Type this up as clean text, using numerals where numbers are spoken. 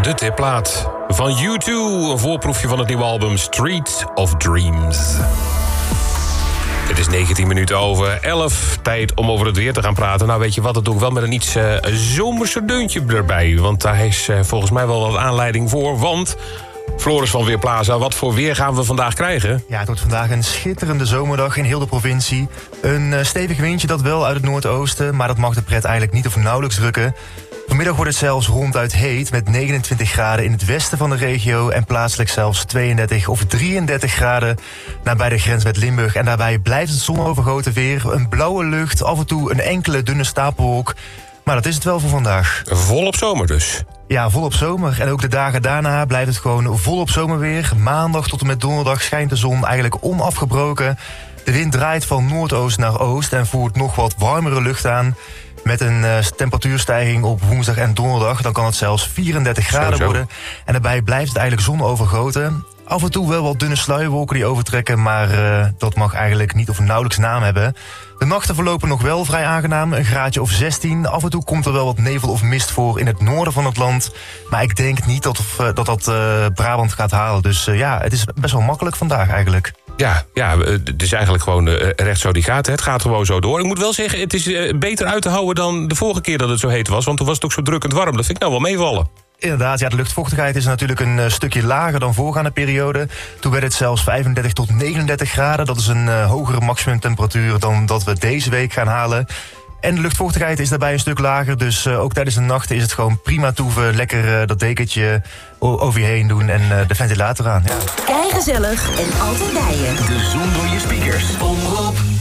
de tipplaat van U2. Een voorproefje van het nieuwe album Street of Dreams. Het is 19 minuten over 11. Tijd om over het weer te gaan praten. Nou, weet je wat, dat doe ik wel met een iets zomerse deuntje erbij. Want daar is volgens mij wel wat aanleiding voor. Want, Floris van Weerplaza, wat voor weer gaan we vandaag krijgen? Ja, het wordt vandaag een schitterende zomerdag in heel de provincie. Een stevig windje dat wel uit het noordoosten, maar dat mag de pret eigenlijk niet of nauwelijks drukken. Vanmiddag wordt het zelfs ronduit heet met 29 graden in het westen van de regio en plaatselijk zelfs 32 of 33 graden nabij de grens met Limburg. En daarbij blijft het zonovergoten weer, een blauwe lucht, af en toe een enkele dunne stapelwolk. Maar dat is het wel voor vandaag. Volop zomer dus. Ja, volop zomer. En ook de dagen daarna blijft het gewoon volop zomerweer. Maandag tot en met donderdag schijnt de zon eigenlijk onafgebroken. De wind draait van noordoost naar oost en voert nog wat warmere lucht aan. Met een temperatuurstijging op woensdag en donderdag, dan kan het zelfs 34 graden worden. En daarbij blijft het eigenlijk zonovergoten. Af en toe wel wat dunne sluierwolken die overtrekken, maar dat mag eigenlijk niet of nauwelijks naam hebben. De nachten verlopen nog wel vrij aangenaam, een graadje of 16. Af en toe komt er wel wat nevel of mist voor in het noorden van het land. Maar ik denk niet dat Brabant gaat halen. Dus ja, het is best wel makkelijk vandaag eigenlijk. Ja, het is eigenlijk gewoon recht zo die gaat. Het gaat gewoon zo door. Ik moet wel zeggen, het is beter uit te houden dan de vorige keer dat het zo heet was. Want toen was het ook zo drukkend warm. Dat vind ik nou wel meevallen. Inderdaad, ja, de luchtvochtigheid is natuurlijk een stukje lager dan voorgaande periode. Toen werd het zelfs 35 tot 39 graden. Dat is een hogere maximumtemperatuur dan dat we deze week gaan halen. En de luchtvochtigheid is daarbij een stuk lager. Dus ook tijdens de nachten is het gewoon prima toeven. Lekker dat dekentje over je heen doen en de ventilator aan. Ja. Kei gezellig en altijd bij je. De zon door je speakers. Omroep